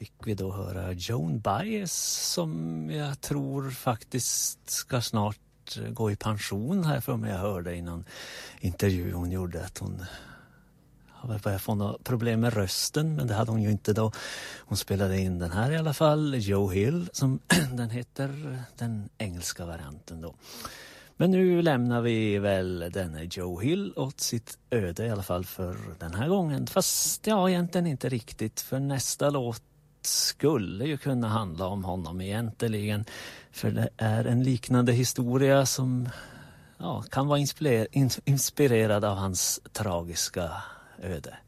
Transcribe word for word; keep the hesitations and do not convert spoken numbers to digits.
fick vi då höra Joan Baez som jag tror faktiskt ska snart gå i pension här, för mig jag hörde i någon intervju hon gjorde att hon har väl börjat få några problem med rösten, men det hade hon ju inte då. Hon spelade in den här i alla fall, Joe Hill som den heter, den engelska varianten då. Men nu lämnar vi väl denna Joe Hill åt sitt öde i alla fall för den här gången. Fast ja, egentligen inte riktigt, för nästa låt skulle ju kunna handla om honom egentligen. För det är en liknande historia som ja, kan vara inspirerad av hans tragiska öde.